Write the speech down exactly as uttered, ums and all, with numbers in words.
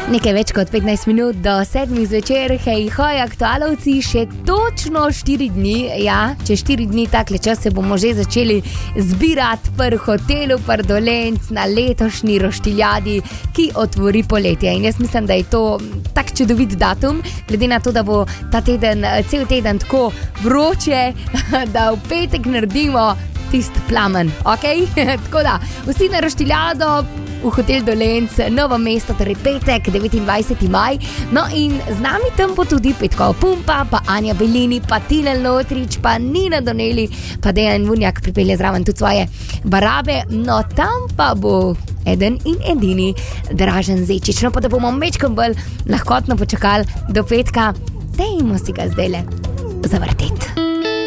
Nekaj več kot petnajst minut do sedmih zvečer, hej, hoj, aktualovci, še točno štiri dni, ja, čez štiri dni takle čas se bomo že začeli zbirati pri hotelu Pardolenc na letošnji roštiljadi, ki otvori poletje. In jaz mislim, da je to tak čudovit datum, glede na to, da bo ta teden, cel teden tako vroče, da v petek naredimo tist plamen, okej? Tako da, vsi na roštiljado v hotel Dolenc, Novo mesto, torej petek, devetindvajseti maj. No in z nami tam bo tudi Petkova Pumpa, pa Anja Belini, pa Tinel Notrič, pa Nina Doneli, pa Dejan Vunjak pripelje zraven tudi svoje barabe. No tam pa bo eden in edini Dražen Zečič. No pa da bomo mečkom bolj lahkotno počakali do petka, dajmo si ga zdajle zavrteti.